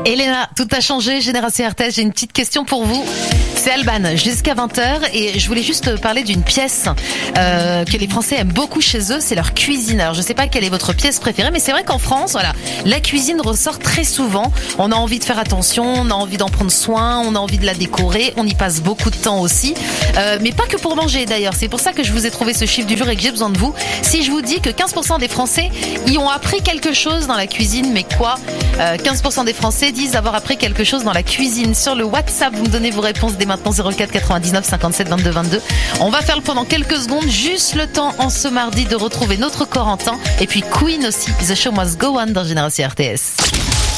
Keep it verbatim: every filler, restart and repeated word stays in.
Elena, tout a changé, Génération R T S, j'ai une petite question pour vous. C'est Alban, jusqu'à vingt heures, et je voulais juste parler d'une pièce euh, que les Français aiment beaucoup chez eux, c'est leur cuisine. Alors je sais pas quelle est votre pièce préférée, mais c'est vrai qu'en France, voilà, la cuisine ressort très souvent. On a envie de faire attention, on a envie d'en prendre soin, on a envie de la décorer, on y passe beaucoup de temps aussi, euh, mais pas que pour manger d'ailleurs. C'est pour ça que je vous ai trouvé ce chiffre du jour et que j'ai besoin de vous. Si je vous dis que quinze pour cent des Français y ont appris quelque chose dans la cuisine, mais quoi euh, quinze pour cent des Français disent avoir appris quelque chose dans la cuisine. Sur le WhatsApp, vous me donnez vos réponses dès maintenant, zéro quatre quatre-vingt-dix-neuf cinquante-sept vingt-deux vingt-deux. On va faire le pendant quelques secondes, juste le temps en ce mardi de retrouver notre Corentin et puis Queen aussi. The Show Must Go On dans Génération R T S.